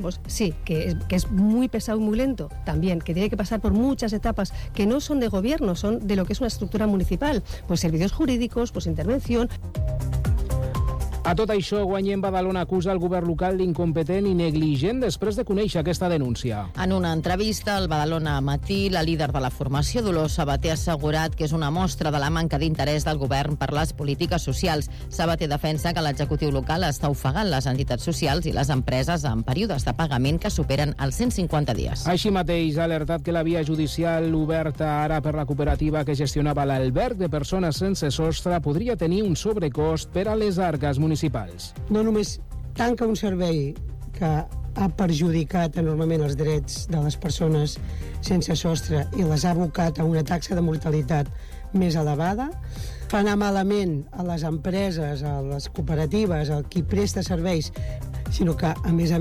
tiempos, sí, que es muy pesado y muy lento, también, que tiene que pasar por muchas etapas que no son de gobierno, son de lo que es una estructura municipal, pues servicios jurídicos, pues intervención. A tot això, Guanyem Badalona acusa el govern local d'incompetent i negligent després de conèixer aquesta denúncia. En una entrevista al Badalona Matí, la líder de la formació, Dolors Sabater, ha assegurat que és una mostra de la manca d'interès del govern per les polítiques socials. Sabater defensa que l'executiu local està ofegant les entitats socials i les empreses en períodes de pagament que superen els 150 dies. Així mateix, ha alertat que la via judicial oberta ara per la cooperativa que gestionava l'alberg de persones sense sostre podria tenir un sobrecost per a les arques municipals. No només tanca un servei que ha perjudicat enormement els drets de les persones sense sostre i les ha abocat a una taxa de mortalitat més elevada, fa anar malament a les empreses, a les cooperatives, a qui presta serveis, sinó que, a més,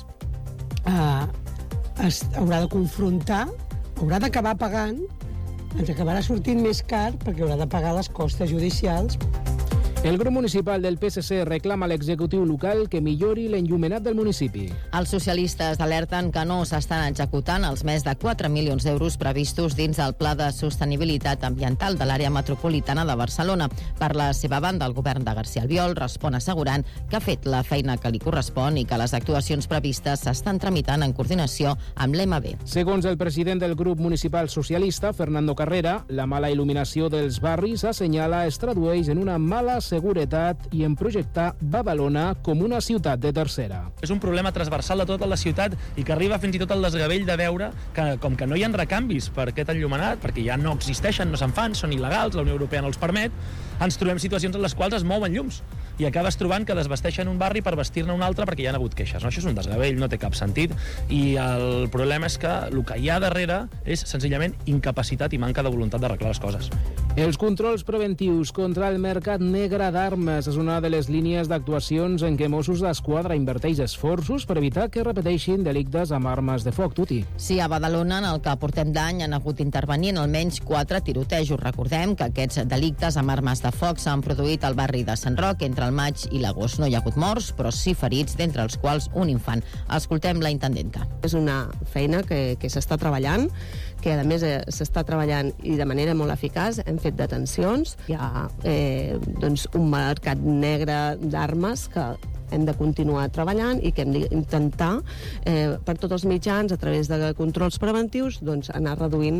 haurà de confrontar, haurà d'acabar pagant, ens acabarà sortint més car perquè haurà de pagar les costes judicials. El grup municipal del PSC reclama a l'executiu local que millori l'enllumenat del municipi. Els socialistes alerten que no s'estan executant els més de 4 milions d'euros previstos dins el Pla de Sostenibilitat Ambiental de l'àrea metropolitana de Barcelona. Per la seva banda, el govern de García Albiol respon assegurant que ha fet la feina que li correspon i que les actuacions previstes s'estan tramitant en coordinació amb l'EMB. Segons el president del grup municipal socialista, Fernando Carrera, la mala il·luminació dels barris assenyala es tradueix en una mala seguretat i en projectar Badalona com una ciutat de tercera. És un problema transversal de tota la ciutat i que arriba fins i tot al desgavell de veure que com que no hi ha recanvis per aquest enllumenat, perquè ja no existeixen, no se'n fan, són il·legals, la Unió Europea no els permet, ens trobem situacions en les quals es mouen llums i acabes trobant que desvesteixen un barri per vestir-ne un altre perquè hi ha hagut queixes. No? Això és un desgavell, no té cap sentit i el problema és que el que hi ha darrere és senzillament incapacitat i manca de voluntat d'arreglar les coses. Els controls preventius contra el mercat negre d'armes és una de les línies d'actuacions en què Mossos d'Esquadra inverteix esforços per evitar que repeteixin delictes amb armes de foc, Tuti. Sí, a Badalona, en el que portem d'any, han hagut d'intervenir en almenys 4 tirotejos. Recordem que aquests delictes amb armes de foc s'han produït al barri de Sant Roc entre el maig i l'agost. No hi ha hagut morts, però sí ferits, d'entre els quals un infant. Escoltem la intendenta. És una feina que s'està treballant, que a més s'està treballant i de manera molt eficaç. Hem fet detencions. Hi ha un mercat negre d'armes que hem de continuar treballant i que hem d'intentar per tots els mitjans, a través de controls preventius, anar reduint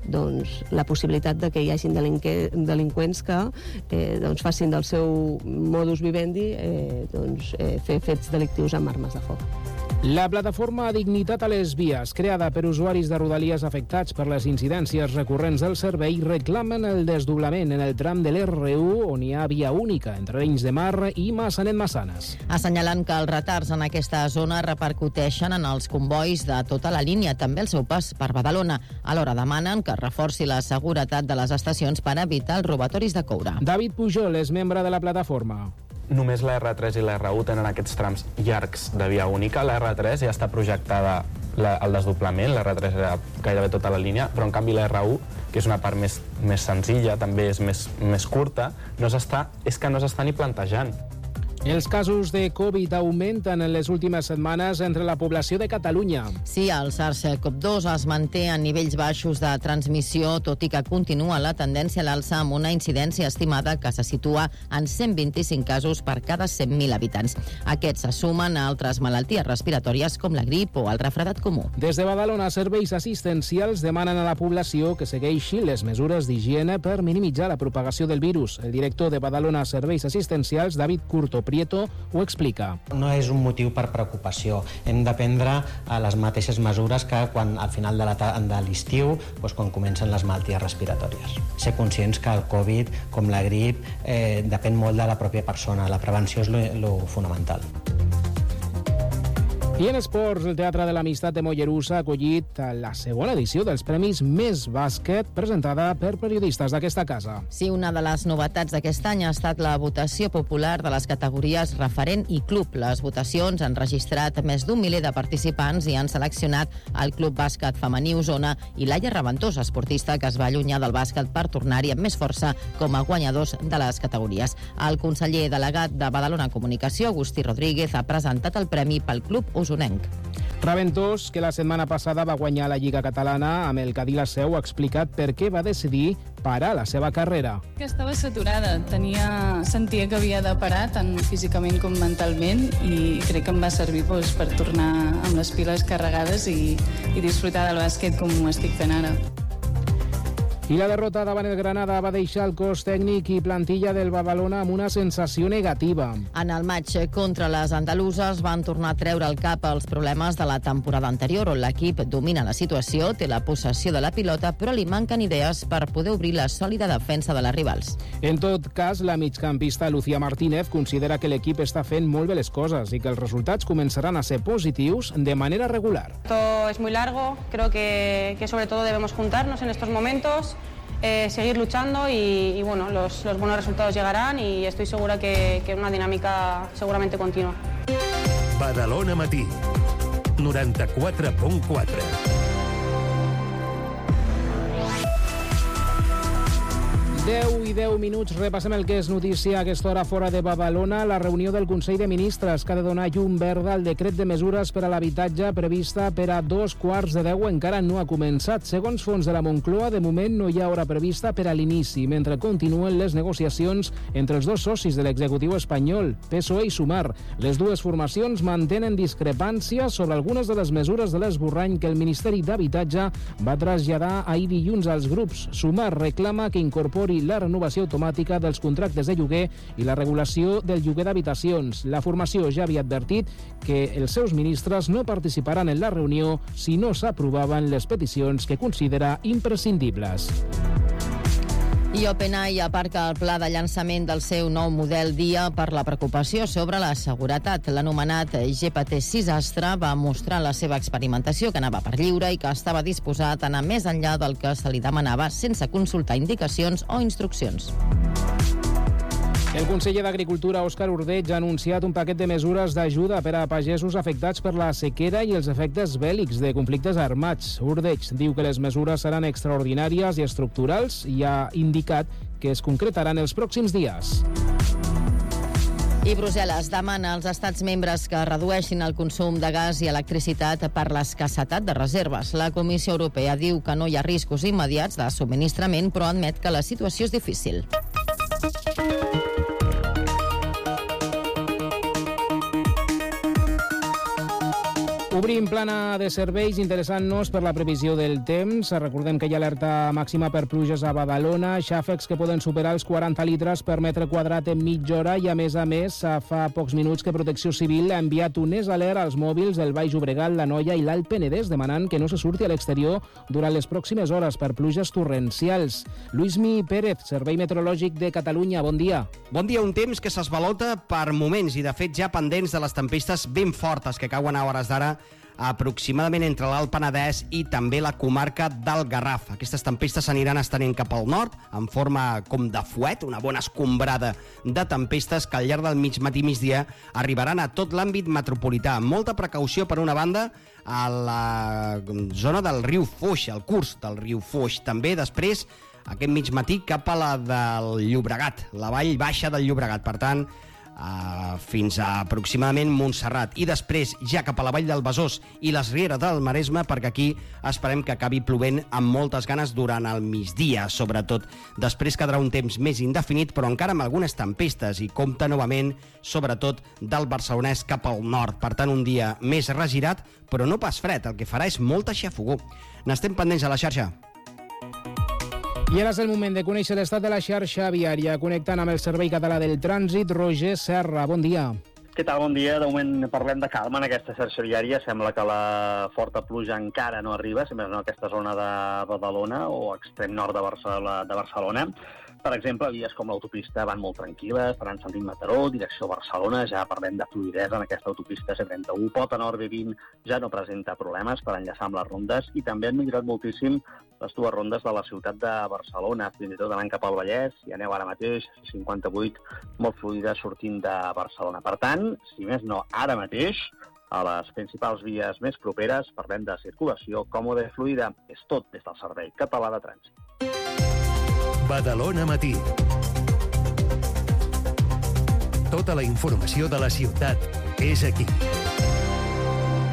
la possibilitat de que hi hagin delinqüents que facin del seu modus vivendi fer fets delictius amb armes de foc. La plataforma Dignitat a les Vies, creada per usuaris de Rodalies afectats per les incidències recurrents del servei, reclamen el desdoblament en el tram de l'R1 on hi ha via única entre Arenys de Mar i Massanet-Massanes. Assenyalant que els retards en aquesta zona repercuteixen en els convois de tota la línia, també el seu pas per Badalona. Alhora demanen que es reforci la seguretat de les estacions per evitar els robatoris de coure. David Pujol és membre de la plataforma. Només la R3 i la R1 tenen aquests trams llargs de via única. La R3 ja està projectada el desdoblament, la R3 era gairebé tota la línia, però en canvi la R1, que és una part més senzilla, també és més curta, és que no s'està ni plantejant. Els casos de Covid augmenten en les últimes setmanes entre la població de Catalunya. Sí, el SARS-CoV-2 es manté a nivells baixos de transmissió, tot i que continua la tendència a l'alça amb una incidència estimada que se situa en 125 casos per cada 100.000 habitants. Aquests se sumen a altres malalties respiratòries com la grip o el refredat comú. Des de Badalona, serveis assistencials demanen a la població que segueixi les mesures d'higiene per minimitzar la propagació del virus. El director de Badalona Serveis Assistencials, David Curto Prieto, ho explica. No és un motiu per preocupació. Hem de prendre les mateixes mesures que quan al final de l'estiu, quan comencen les malalties respiratòries. Ser conscients que el Covid, com la grip, depèn molt de la pròpia persona. La prevenció és lo fonamental. I en esports, el Teatre de l'Amistat de Mollerussa ha acollit la segona edició dels Premis Més Bàsquet, presentada per periodistes d'aquesta casa. Sí, una de les novetats d'aquest any ha estat la votació popular de les categories referent i club. Les votacions han registrat més d'un miler de participants i han seleccionat el Club Bàsquet Femení Osona i Laia Reventós, esportista que es va allunyar del bàsquet per tornar-hi amb més força com a guanyadors de les categories. El conseller delegat de Badalona Comunicació, Agustí Rodríguez, ha presentat el premi pel Club Osona. usonenc. Raventós, que la setmana passada va guanyar la Lliga Catalana amb el Cadí la Seu, ha explicat per què va decidir parar la seva carrera. Que estava saturada, sentia que havia de parar tant físicament com mentalment i crec que em va servir per tornar amb les piles carregades i disfrutar del bàsquet com ho estic fent ara. I la derrota davant el Granada va deixar el cos tècnic i plantilla del Badalona amb una sensació negativa. En el matx contra les andaluses van tornar a treure al cap els problemes de la temporada anterior, on l'equip domina la situació, té la possessió de la pilota, però li manquen idees per poder obrir la sòlida defensa de les rivals. En tot cas, la migcampista Lucía Martínez considera que l'equip està fent molt bé les coses i que els resultats començaran a ser positius de manera regular. Esto es muy largo, creo que sobre todo debemos juntarnos en estos momentos, seguir luchando y bueno, los buenos resultados llegarán y estoy segura que una dinámica seguramente continua. Badalona Matí, 94.4. 10 i 10 minuts, repassem el que és notícia a aquesta hora fora de Badalona. La reunió del Consell de Ministres que ha de donar llum verda al decret de mesures per a l'habitatge prevista per a 9:15 encara no ha començat. Segons fons de la Moncloa, de moment no hi ha hora prevista per a l'inici, mentre continuen les negociacions entre els dos socis de l'executiu espanyol, PSOE i Sumar. Les dues formacions mantenen discrepàncies sobre algunes de les mesures de l'esborrany que el Ministeri d'Habitatge va traslladar ahir dilluns als grups. Sumar reclama que incorpori la renovació automàtica dels contractes de lloguer i la regulació del lloguer d'habitacions. La formació ja havia advertit que els seus ministres no participaran en la reunió si no s'aprovaven les peticions que considera imprescindibles. I OpenAI aparca el pla de llançament del seu nou model Dia per la preocupació sobre la seguretat. L'anomenat GPT-6 Astra va mostrar la seva experimentació, que anava per lliure i que estava disposat a anar més enllà del que se li demanava sense consultar indicacions o instruccions. El conseller d'Agricultura, Òscar Ordeig, ha anunciat un paquet de mesures d'ajuda per a pagesos afectats per la sequera i els efectes bèl·lics de conflictes armats. Ordeig diu que les mesures seran extraordinàries i estructurals i ha indicat que es concretaran els pròxims dies. I Brussel·les demana als estats membres que redueixin el consum de gas i electricitat per l'escassetat de reserves. La Comissió Europea diu que no hi ha riscos immediats de subministrament, però admet que la situació és difícil. Obrim plana de serveis interessant-nos per la previsió del temps. Recordem que hi ha alerta màxima per pluges a Badalona, xàfecs que poden superar els 40 litres per metre quadrat en mitja hora i, a més, fa pocs minuts que Protecció Civil ha enviat un alert als mòbils del Baix Llobregat, l'Anoia i l'Alt Penedès, demanant que no se surti a l'exterior durant les pròximes hores per pluges torrencials. Lluïsmi Pérez, Servei Meteorològic de Catalunya, bon dia. Bon dia, un temps que s'esvalota per moments i, de fet, ja pendents de les tempestes ben fortes que cauen a hores d'ara aproximadament entre l'Alt Penedès i també la comarca del Garraf. Aquestes tempestes s'aniran estenent cap al nord en forma com de fuet, una bona escombrada de tempestes que al llarg del migdia arribaran a tot l'àmbit metropolità. Molta precaució, per una banda, a la zona del riu Foix, al curs del riu Foix. També després, aquest migmatí, cap a la del Llobregat, la vall baixa del Llobregat. Per tant, fins a aproximadament Montserrat i després ja cap a la vall del Besòs i les rieres del Maresme, perquè aquí esperem que acabi plovent amb moltes ganes durant el migdia, sobretot. Després quedarà un temps més indefinit, però encara amb algunes tempestes i compta novament, sobretot del Barcelonès cap al nord. Per tant, un dia més regirat, però no pas fred. El que farà és molta xafogor. N'estem pendents a la xarxa. I ara és el moment de conèixer l'estat de la xarxa viària, connectant amb el Servei Català del Trànsit. Roger Serra, bon dia. Què tal? Bon dia. De moment parlem de calma en aquesta xarxa viària. Sembla que la forta pluja encara no arriba, sempre no a aquesta zona de Badalona o extrem nord de Barcelona. Per exemple, vies com l'autopista van molt tranquil·les, tant en sentit Mataró, direcció Barcelona, ja parlem de fluïdesa en aquesta autopista C31. Pota Nord B20 ja no presenta problemes per enllaçar amb les rondes i també han millorat moltíssim les dues rondes de la ciutat de Barcelona, fins i tot anant cap al Vallès, i aneu ara mateix, 58, molt fluida sortint de Barcelona. Per tant, si més no, ara mateix, a les principals vies més properes, parlem de circulació còmoda i fluida. És tot des del Servei Català de Trànsit. Badalona Matí. Tota la informació de la ciutat és aquí.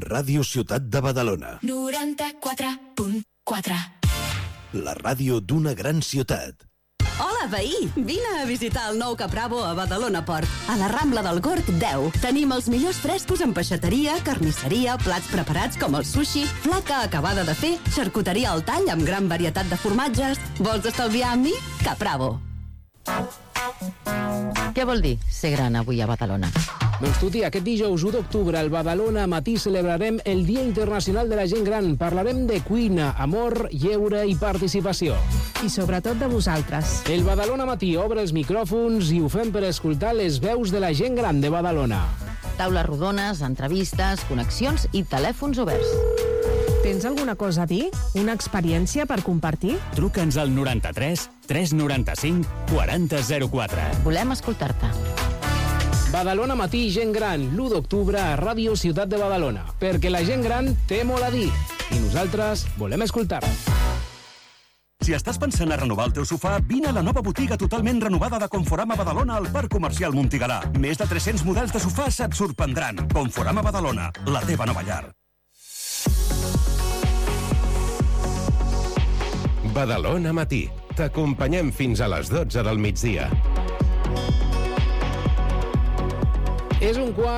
Ràdio Ciutat de Badalona. 94.4. La ràdio d'una gran ciutat. Hola, veí! Vine a visitar el nou Capravo a Badalona Port. A la Rambla del Gorg 10. Tenim els millors frescos en peixateria, carnisseria, plats preparats com el sushi, flaca acabada de fer, xarcuteria al tall amb gran varietat de formatges. Vols estalviar amb mi? Capravo. Què vol dir ser gran avui a Badalona? Doncs Tuti, aquest dijous 1 d'octubre al Badalona Matí celebrarem el Dia Internacional de la Gent Gran. Parlarem de cuina, amor, lleure i participació. I sobretot de vosaltres. El Badalona Matí obre els micròfons i ho fem per escoltar les veus de la gent gran de Badalona. Taules rodones, entrevistes, connexions i telèfons oberts. Tens alguna cosa a dir? Una experiència per compartir? Truca'ns al 93 395 4004. Volem escoltar-te. Badalona Matí, gent gran, l'1 d'octubre a Ràdio Ciutat de Badalona. Perquè la gent gran té molt a dir. I nosaltres volem escoltar. Si estàs pensant a renovar el teu sofà, vine a la nova botiga totalment renovada de Conforama Badalona al Parc Comercial Montigalà. Més de 300 models de sofàs et sorprendran. Conforama Badalona, la teva nova llar. Badalona Matí. T'acompanyem fins a les 12 del migdia. És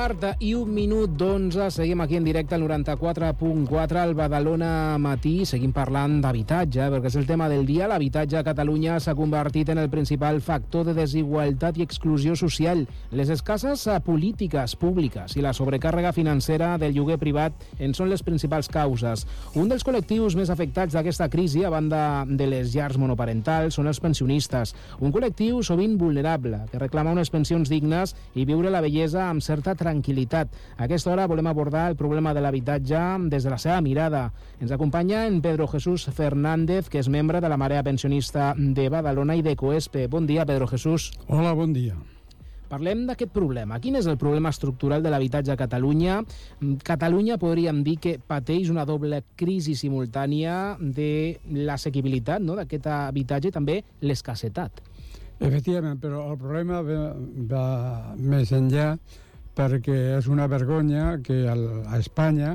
1:15 Seguim aquí en directe al 94.4 al Badalona Matí. Seguim parlant d'habitatge, perquè és el tema del dia. L'habitatge a Catalunya s'ha convertit en el principal factor de desigualtat i exclusió social. Les escasses polítiques públiques i la sobrecàrrega financera del lloguer privat en són les principals causes. Un dels col·lectius més afectats d'aquesta crisi, a banda de les llars monoparentals, són els pensionistes. Un col·lectiu sovint vulnerable, que reclama unes pensions dignes i viure la bellesa amb certa tranquil·litat. A aquesta hora volem abordar el problema de l'habitatge des de la seva mirada. Ens acompanya en Pedro Jesús Fernández, que és membre de la Marea Pensionista de Badalona i de Coespe. Bon dia, Pedro Jesús. Hola, bon dia. Parlem d'aquest problema. Quin és el problema estructural de l'habitatge a Catalunya? Catalunya podríem dir que pateix una doble crisi simultània de l'assequibilitat, no?, d'aquest habitatge i també l'escassetat. Efectivament, però el problema va més enllà, perquè és una vergonya que a Espanya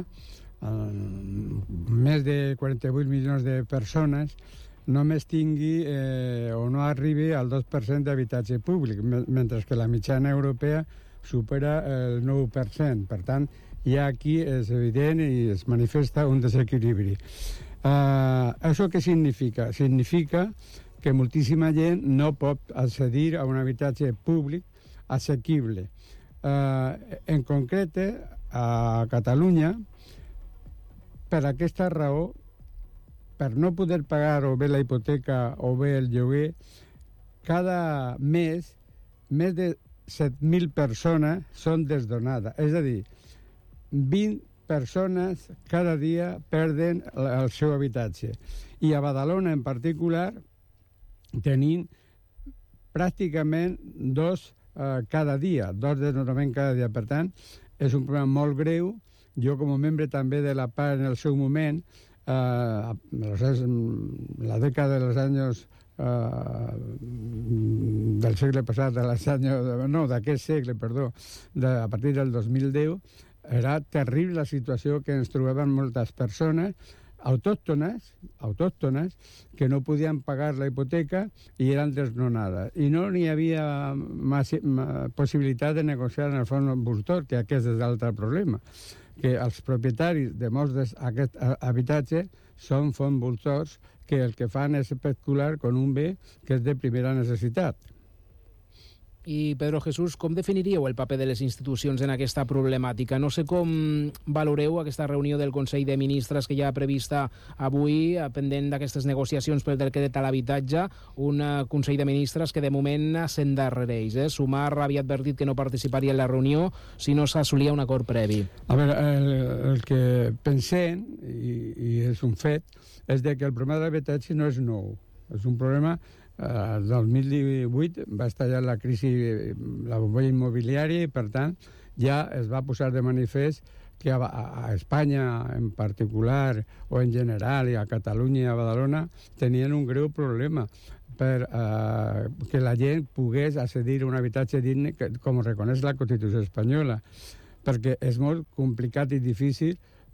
més de 48 milions de persones només tingui o no arribi al 2% d'habitatge públic, mentre que la mitjana europea supera el 9%. Per tant, ja aquí és evident i es manifesta un desequilibri. Això què significa? Significa que moltíssima gent no pot accedir a un habitatge públic assequible. En concret, a Catalunya, per aquesta raó, per no poder pagar o bé la hipoteca o bé el lloguer, cada mes més de 7.000 persones són desdonades. És a dir, 20 persones cada dia perden el seu habitatge. I a Badalona, en particular, tenim pràcticament dos cada dia, dos desnonaments cada dia. Per tant, és un problema molt greu. Jo, com a membre també de la PA en el seu moment, la dècada dels anys del segle passat, d'aquest segle, perdó, a partir del 2010, era terrible la situació que ens trobaven moltes persones autòctones que no podien pagar la hipoteca i eren desnonades. I no n'hi havia possibilitat de negociar en el fons voltor, que aquest és l'altre problema, que els propietaris de molts d'aquests habitatges són fons voltors que el que fan és especular con un bé que és de primera necessitat. I, Pedro Jesús, com definiríeu el paper de les institucions en aquesta problemàtica? No sé com valoreu aquesta reunió del Consell de Ministres que ja ha prevista avui, pendent d'aquestes negociacions pel dret a l'habitatge, un Consell de Ministres que de moment s'endarrereix. Sumar havia advertit que no participaria en la reunió si no s'assolia un acord previ. A veure, el que pensem, i és un fet, és que el problema de l'habitatge no és nou. És un problema... El 2018 va estallar la crisi, la bombolla immobiliària, i per tant ja es va posar de manifest que a Espanya en particular o en general i a Catalunya i a Badalona tenien un greu problema per que la gent pogués accedir a un habitatge digne com reconeix la Constitució espanyola, perquè és molt complicat i difícil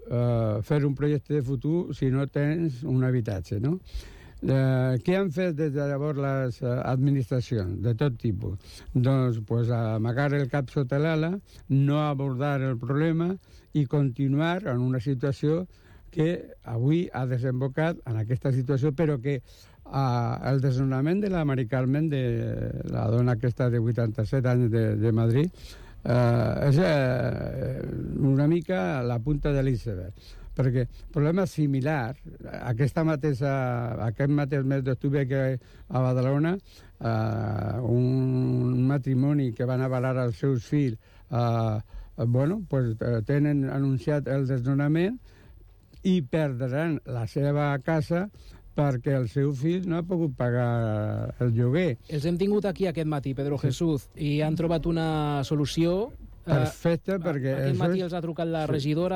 fer un projecte de futur si no tens un habitatge, no? Què han fet des de llavors les administracions de tot tipus? Doncs amagar el cap sota l'ala, no abordar el problema i continuar en una situació que avui ha desembocat en aquesta situació, però que el desnonament de la Mari Carmen, de la dona aquesta de 87 anys de Madrid, és una mica la punta de l'iceberg, perquè problema similar, aquest mateix mes d'octubre que a Badalona, un matrimoni que van avalar els seus fills, tenen anunciat el desnonament i perdran la seva casa perquè el seu fill no ha pogut pagar el lloguer. Els hem tingut aquí aquest matí, Pedro Jesús, i han trobat una solució. Perfecte, perquè... Aquest matí els ha trucat la regidora,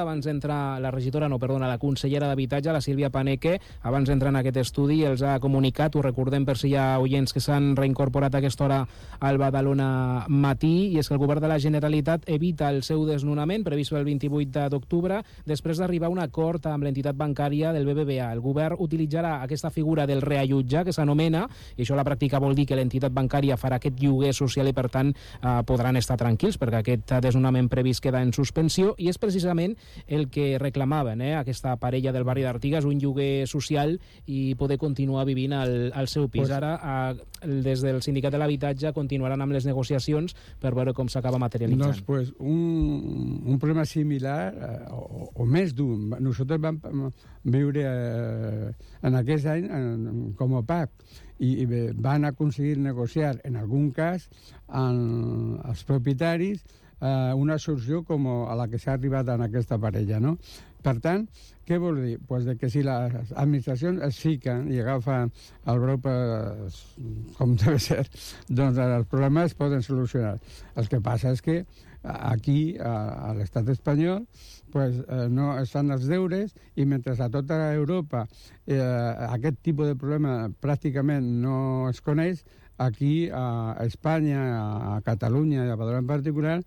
la consellera d'Habitatge, la Sílvia Paneque, abans d'entrar en aquest estudi, els ha comunicat, ho recordem per si hi ha oients que s'han reincorporat a aquesta hora al Badalona Matí, i és que el govern de la Generalitat evita el seu desnonament, previst pel 28 d'octubre, després d'arribar a un acord amb l'entitat bancària del BBVA. El govern utilitzarà aquesta figura del reallotjar, que s'anomena, i això a la pràctica vol dir que l'entitat bancària farà aquest lloguer social i, per tant, podran estar tranquils, perquè aquest desnonament previst queda en suspensió, i és precisament el que reclamaven aquesta parella del barri d'Artigas, un lloguer social i poder continuar vivint al seu pis. Ara, des del Sindicat de l'Habitatge, continuaran amb les negociacions per veure com s'acaba materialitzant. Doncs un problema similar, o més d'un. Nosaltres vam viure en aquest any com a PAC, i van aconseguir negociar, en algun cas, amb els propietaris, una solució com a la que s'ha arribat en aquesta parella, no? Per tant, què vol dir? Pues que si les administracions es fiquen i agafen el brou com deve ser, doncs els problemes es poden solucionar. El que passa és que aquí, a l'estat espanyol, no es fan els deures, i mentre a tota Europa aquest tipus de problema pràcticament no es coneix, aquí a Espanya, a Catalunya i a Badalona en particular,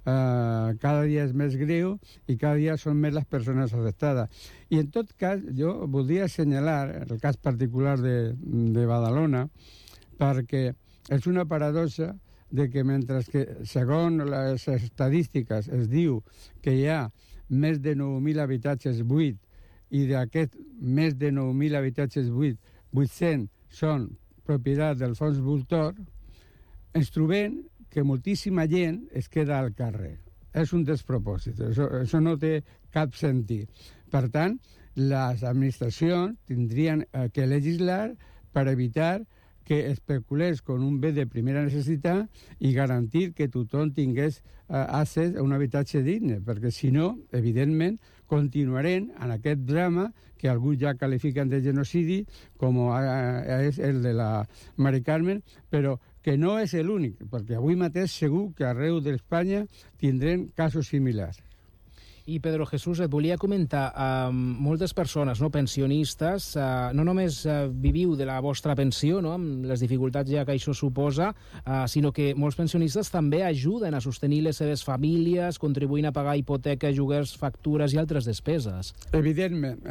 cada dia és més greu i cada dia són més les persones afectades. I en tot cas, jo voldria assenyalar el cas particular de Badalona, perquè és una paradoxa de que mentre que, segons les estadístiques, es diu que hi ha més de 9.000 habitatges buits, i d'aquests més de 9.000 habitatges buits, 800 són propietat del fons Voltor, ens trobem que moltíssima gent es queda al carrer. És un despropòsit, això no té cap sentit. Per tant, les administracions tindrien que legislar per evitar que especulés con un bé de primera necessitat i garantir que tothom tingués accés a un habitatge digne, perquè si no, evidentment, continuarem en aquest drama que alguns ja qualifiquen de genocidi, com és el de la Mari Carmen, però que no és l'únic, perquè avui mateix segur que arreu d'Espanya tindrem casos similars. I, Pedro Jesús, et volia comentar, moltes persones, pensionistes, no només viviu de la vostra pensió, amb les dificultats ja que això suposa, sinó que molts pensionistes també ajuden a sostenir les seves famílies, contribuint a pagar hipoteca, lloguers, factures i altres despeses. Evidentment.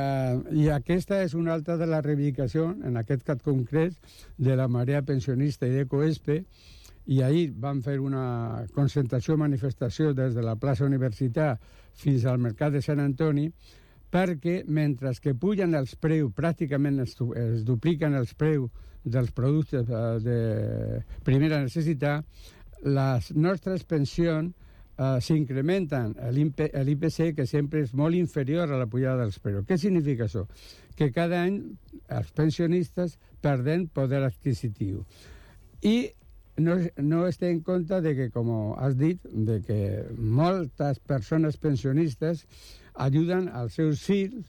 I aquesta és una altra de les reivindicacions, en aquest cas concret, de la Marea Pensionista i d'Ecoespe, i ahir vam fer una concentració, manifestació des de la plaça Universitat fins al Mercat de Sant Antoni, perquè mentre que pugen els preus, pràcticament es dupliquen els preus dels productes de primera necessitat, les nostres pensions s'incrementen l'IPC, que sempre és molt inferior a la pujada dels preus. Què significa això? Que cada any els pensionistes perden poder adquisitiu. I no es té en compte de que, com has dit, de que moltes persones pensionistes ajuden als seus fills,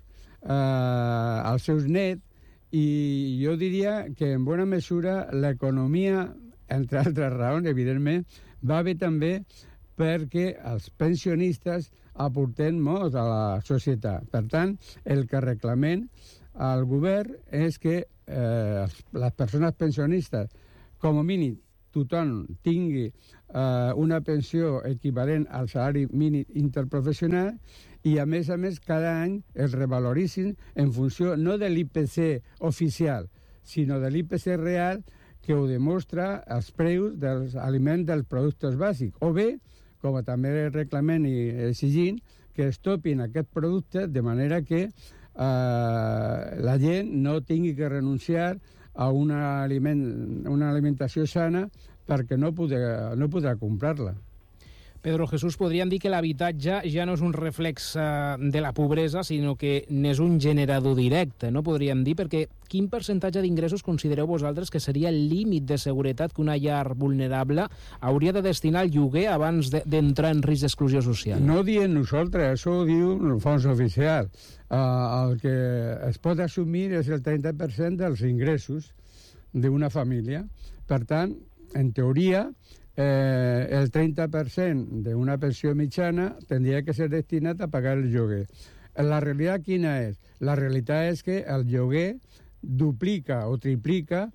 als seus nets, i jo diria que en bona mesura l'economia, entre altres raons, evidentment, va bé també perquè els pensionistes aporten molt a la societat. Per tant, el que reclamem al govern és que les persones pensionistes, com a mínim, tothom tingui una pensió equivalent al salari mínim interprofessional i, a més, cada any es revaloritzin en funció no de l'IPC oficial, sinó de l'IPC real, que ho demostra els preus dels aliments dels productes bàsics. O bé, com també reclamem i exigint, que es topin aquests productes de manera que la gent no tingui que renunciar a una alimentació sana perquè no podrà comprar-la. Pedro Jesús, podríem dir que l'habitatge ja no és un reflex de la pobresa, sinó que n'és un generador directe, no podríem dir? Perquè quin percentatge d'ingressos considereu vosaltres que seria el límit de seguretat que una llar vulnerable hauria de destinar al lloguer abans d'entrar en risc d'exclusió social? No ho diem nosaltres, això ho diu el fons oficial. El que es pot assumir és el 30% dels ingressos d'una família. Per tant, en teoria, el 30% d'una pensió mitjana tindria que ser destinat a pagar el lloguer. La realitat quina és? La realitat és que el lloguer duplica o triplica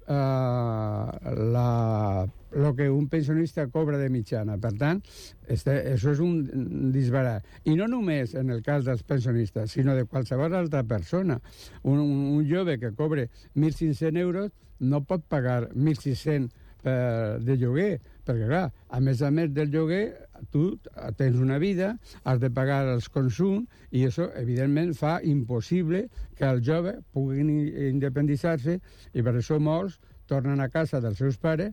el que un pensionista cobra de mitjana. Per tant, això és un disbarat. I no només en el cas dels pensionistes, sinó de qualsevol altra persona. Un jove que cobre 1.500 euros no pot pagar 1.600 de lloguer, perquè clar, a més del lloguer tu tens una vida, has de pagar els consums i això evidentment fa impossible que els joves puguin independitzar-se i per això molts tornen a casa dels seus pares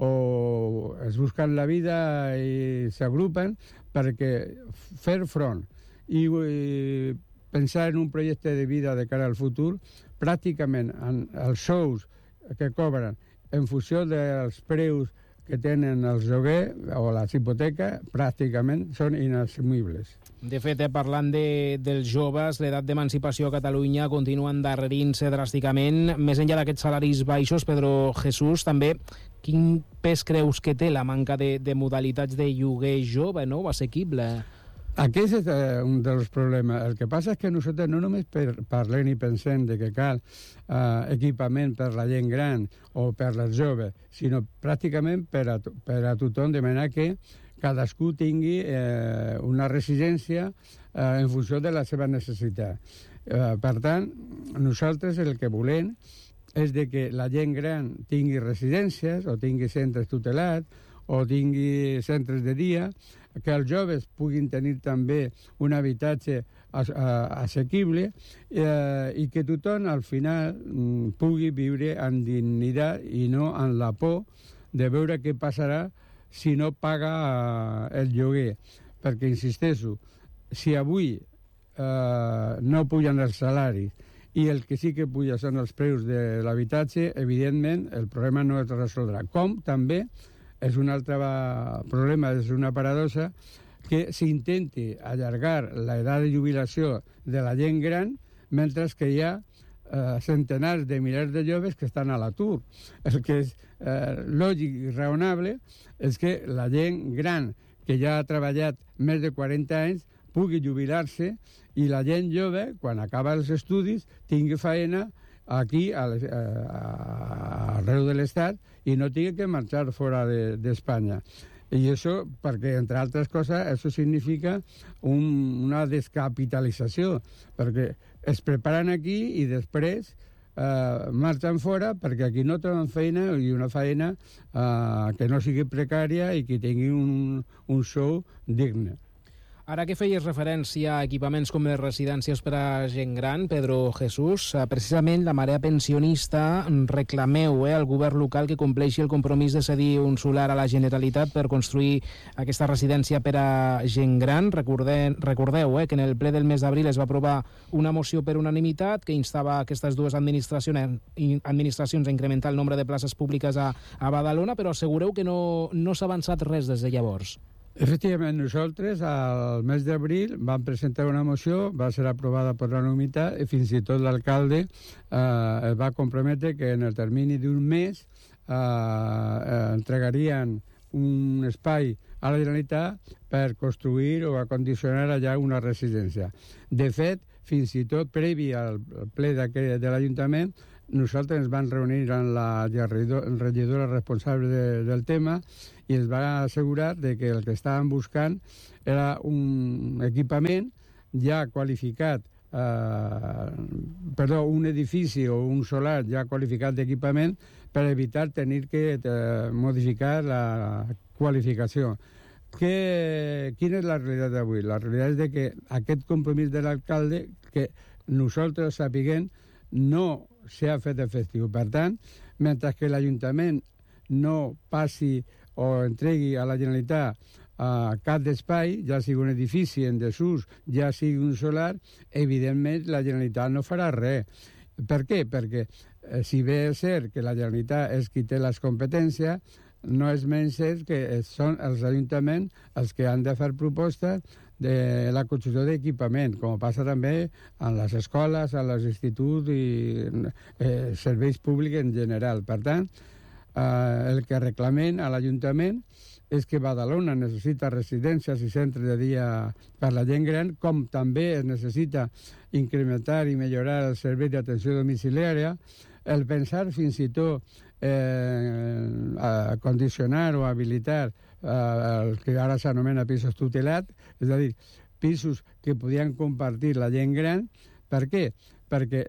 o es busquen la vida i s'agrupen perquè fer front i pensar en un projecte de vida de cara al futur, pràcticament els sous que cobren en funció dels preus que tenen els lloguers o les hipoteques, pràcticament són inassumibles. De fet, parlant dels joves, l'edat d'emancipació a Catalunya continua endarrerint-se dràsticament. Més enllà d'aquests salaris baixos, Pedro Jesús, també, quin pes creus que té la manca de modalitats de lloguer jove, no? Assequible? Aquest és un dels problemes. El que passa és que nosaltres no només parlem i pensem que cal equipament per la gent gran o per les joves, sinó pràcticament per a tothom, de manera que cadascú tingui una residència en funció de la seva necessitat. Per tant, nosaltres el que volem és que la gent gran tingui residències o tingui centres tutelats o tingui centres de dia, que els joves puguin tenir també un habitatge assequible i que tothom al final pugui viure amb dignitat i no amb la por de veure què passarà si no paga el lloguer. Perquè, insisteixo, si avui no pugen els salaris i el que sí que puja són els preus de l'habitatge, evidentment el problema no es resoldrà. Com també és un altre problema, és una paradoxa, que s'intenti allargar l'edat de jubilació de la gent gran mentre que hi ha centenars de milers de joves que estan a l'atur. El que és lògic i raonable és que la gent gran que ja ha treballat més de 40 anys pugui jubilar-se i la gent jove, quan acaba els estudis, tingui feina aquí, arreu de l'Estat, i no tingui que marxar fora d'Espanya. I això, perquè, entre altres coses, això significa una descapitalització, perquè es preparen aquí i després marxen fora perquè aquí no troben feina i una feina que no sigui precària i que tingui un sou digne. Ara que feies referència a equipaments com les residències per a gent gran, Pedro Jesús, precisament la marea pensionista reclameu al govern local que compleixi el compromís de cedir un solar a la Generalitat per construir aquesta residència per a gent gran. Recordeu que en el ple del mes d'abril es va aprovar una moció per unanimitat que instava aquestes dues administracions a incrementar el nombre de places públiques a Badalona, però assegureu que no s'ha avançat res des de llavors. Efectivament, nosaltres al mes d'abril vam presentar una moció, va ser aprovada per unanimitat i fins i tot l'alcalde es va comprometre que en el termini d'un mes entregarien un espai a la Generalitat per construir o acondicionar allà una residència. De fet, fins i tot previ al ple de l'Ajuntament, nosaltres ens vam reunir amb la regidora responsable del tema i ens va assegurar de que el que estàvem buscant era un equipament ja qualificat, un edifici o un solar ja qualificat d'equipament per evitar tenir que modificar la qualificació. Quina és la realitat d'avui? La realitat és que aquest compromís de l'alcalde, que nosaltres sapiguem, no s'ha fet efectiu. Per tant, mentre que l'Ajuntament no passi o entregui a la Generalitat cap d'espai, ja sigui un edifici en desús, ja sigui un solar, evidentment la Generalitat no farà res. Per què? Perquè si bé és cert que la Generalitat és qui té les competències, no és menys cert que són els ajuntaments els que han de fer propostes de la construcció d'equipament, com passa també en les escoles, en els instituts i serveis públics en general. Per tant, el que reclamem a l'Ajuntament és que Badalona necessita residències i centres de dia per la gent gran, com també es necessita incrementar i millorar el servei d'atenció domiciliària, el pensar fins i tot condicionar o habilitar el que ara s'anomena pisos tutelats, és a dir, pisos que podien compartir la gent gran. Per què? Perquè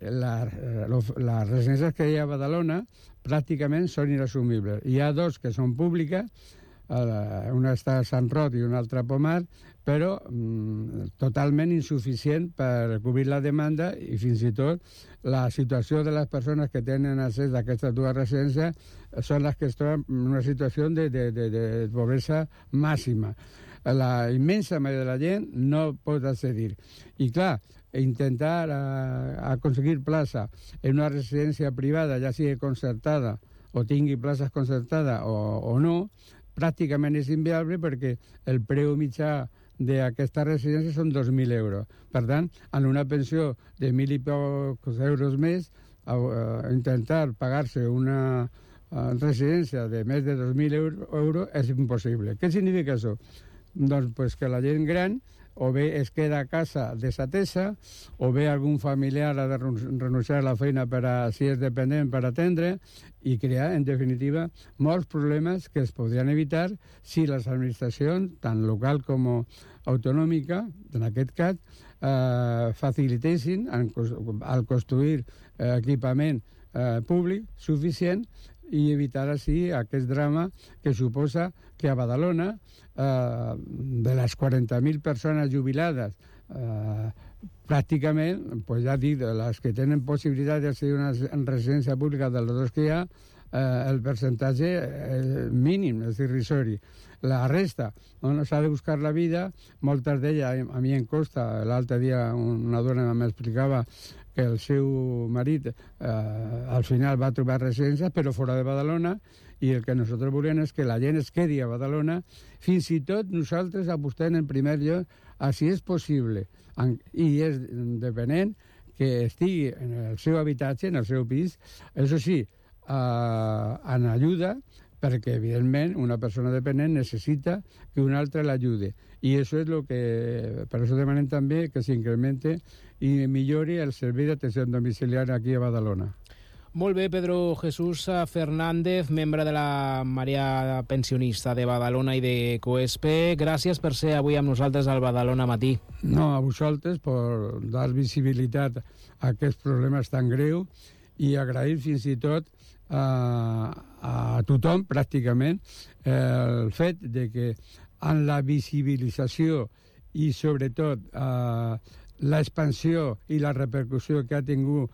les residències que hi ha a Badalona pràcticament són inassumibles. Hi ha dos que són públiques, una està a Sant Rot i una altra a Pomar, però totalment insuficient per cobrir la demanda i fins i tot la situació de les persones que tenen accés a aquestes dues residències són les que es troben en una situació de pobresa màxima. La immensa majoria de la gent no pot accedir. I clar, intentar aconseguir plaça en una residència privada, ja sigui concertada o tingui places concertada o no, pràcticament és inviable perquè el preu mitjà d'aquesta residència són 2.000 euros. Per tant, en una pensió de 1.000 i pocs euros més, intentar pagar-se una residència de més de 2.000 euros és impossible. Què significa això? Doncs que la gent gran o bé es queda a casa desatesa, o bé algun familiar ha de renunciar a la feina si és dependent per atendre, i crear, en definitiva, molts problemes que es podrien evitar si les administracions, tant local com autonòmica, en aquest cas, facilitessin al construir equipament públic suficient i evitar així aquest drama que suposa que a Badalona, de les 40.000 persones jubilades, pràcticament, ja dic, les que tenen possibilitat de ser una residència pública dels dos que hi ha, el percentatge és mínim, és irrisori. La resta, s'ha de buscar la vida, moltes d'elles, a mi em costa, l'altre dia una dona m'explicava que el seu marit al final va trobar residència, però fora de Badalona, i el que nosaltres volem és que la gent es quedi a Badalona. Fins i tot nosaltres apostem en primer lloc a si és possible, i és dependent que estigui en el seu habitatge, en el seu pis, això sí, en ajuda, perquè evidentment una persona dependent necessita que un altre l'ajudi. I això és el que, per això demanem també que s'incremente i millori el servei d'atenció domiciliària aquí a Badalona. Molt bé, Pedro Jesús Fernández, membre de la Marea Pensionista de Badalona i de Coespe. Gràcies per ser avui amb nosaltres al Badalona Matí. No, a vosaltres per dar visibilitat a aquests problemes tan greus i agrair fins i tot a tothom, pràcticament, el fet de que en la visibilització i sobretot l'expansió i la repercussió que ha tingut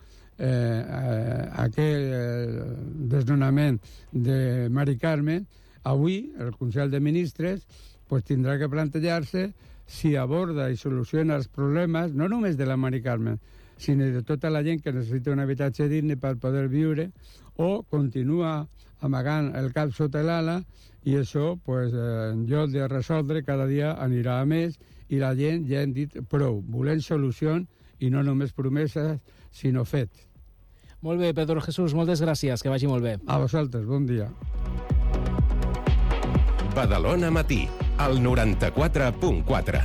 aquest desnonament de Mari Carmen, avui el Consell de Ministres tindrà que plantejar-se si aborda i soluciona els problemes no només de la Mari Carmen, sinó de tota la gent que necessita un habitatge digne per poder viure, o continua amagant el cap sota l'ala, i això, en lloc de resoldre, cada dia anirà a més, i la gent ja hem dit prou, volem solucions i no només promeses, sinó fets. Molt bé, Pedro Jesús, moltes gràcies, que vagi molt bé. A vosaltres, bon dia. Badalona Matí, al 94.4.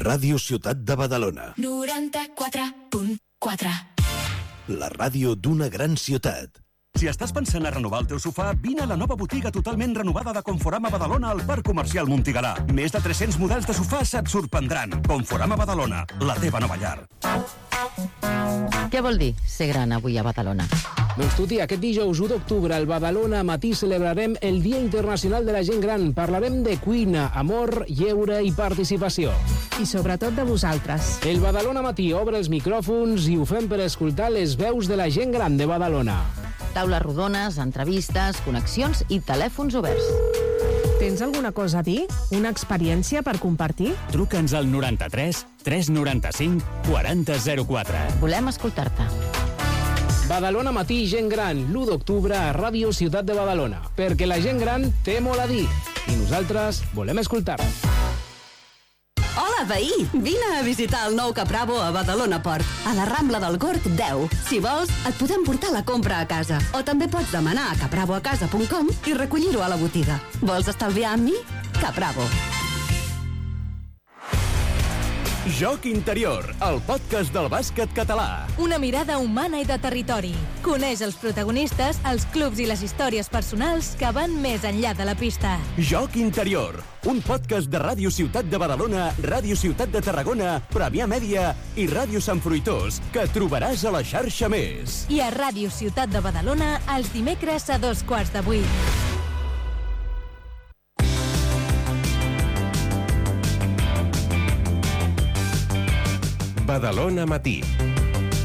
Ràdio Ciutat de Badalona. 94.4. La ràdio d'una gran ciutat. Si estàs pensant a renovar el teu sofà, vine a la nova botiga totalment renovada de Conforama Badalona al Parc Comercial Montigalà. Més de 300 models de sofàs et sorprendran. Conforama Badalona, la teva nova llar. Què vol dir ser gran avui a Badalona? Doncs tu, tia, aquest dijous 1 d'octubre al Badalona Matí celebrarem el Dia Internacional de la Gent Gran. Parlarem de cuina, amor, lleure i participació. I sobretot de vosaltres. El Badalona Matí obre els micròfons i ho fem per escoltar les veus de la gent gran de Badalona. Taules rodones, entrevistes, connexions i telèfons oberts. Tens alguna cosa a dir? Una experiència per compartir? Truca'ns al 93 395 4004. Volem escoltar-te. Badalona Matí, gent gran, l'1 d'octubre a Ràdio Ciutat de Badalona. Perquè la gent gran té molt a dir. I nosaltres volem escoltar. Hola, veí! Vine a visitar el nou Capravo a Badalona Port, a la Rambla del Gorg 10. Si vols, et podem portar la compra a casa. O també pots demanar a capravoacasa.com i recollir-ho a la botiga. Vols estalviar amb mi? Capravo. Joc Interior, el podcast del bàsquet català. Una mirada humana i de territori. Coneix els protagonistes, els clubs i les històries personals que van més enllà de la pista. Joc Interior, un podcast de Ràdio Ciutat de Badalona, Ràdio Ciutat de Tarragona, Premià Mèdia i Ràdio Sant Fruitós, que trobaràs a la xarxa Més. I a Ràdio Ciutat de Badalona, els dimecres a 7:15. Badalona Matí.